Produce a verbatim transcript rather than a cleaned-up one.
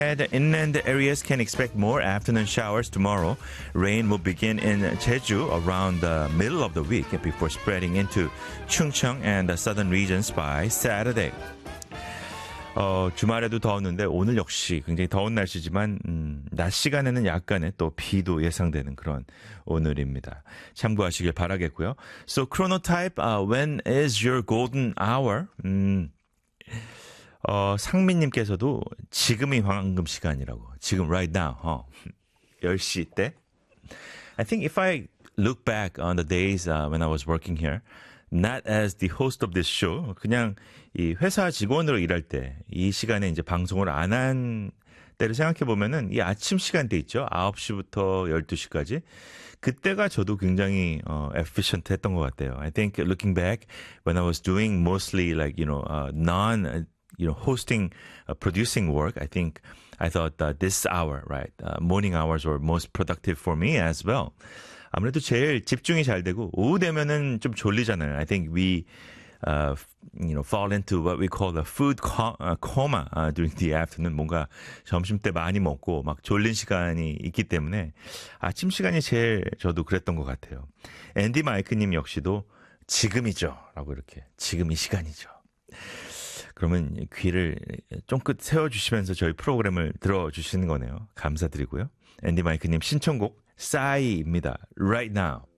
The inland areas can expect more afternoon showers tomorrow. Rain will begin in Jeju around the middle of the week before spreading into Chungcheong and the southern regions by Saturday. 어, 주말에도 더웠는데 오늘 역시 굉장히 더운 날씨지만 음, 낮 시간에는 약간의 또 비도 예상되는 그런 오늘입니다. 참고하시길 바라겠고요. So chronotype, uh, when is your golden hour? 음, 어, 상민님께서도 지금이 황금 시간이라고. 지금 right now. 어, 열 시 때. I think if I look back on the days uh, when I was working here, not as the host of this show, 그냥 이 회사 직원으로 일할 때 이 시간에 이제 방송을 안 한 때를 생각해 보면은 이 아침 시간대 있죠. 아홉 시부터 열두 시까지. 그때가 저도 굉장히 어, efficient 했던 것 같아요. I think looking back when I was doing mostly like, you know, uh, non you know, hosting, uh, producing work, I think I thought that this hour, right, uh, morning hours were most productive for me as well. 아무래도 제일 집중이 잘 되고 오후 되면은 좀 졸리잖아요. I think we, uh, you know, fall into what we call the food co- uh, coma uh, during the afternoon. 뭔가 점심 때 많이 먹고 막 졸린 시간이 있기 때문에 아침 시간이 제일 저도 그랬던 것 같아요. 앤디 마이크님 역시도 지금이죠, 라고 이렇게 지금 이 시간이죠. 그러면 귀를 쫑긋 세워주시면서 저희 프로그램을 들어주시는 거네요. 감사드리고요. 앤디 마이크님 신청곡 싸이입니다. Right now.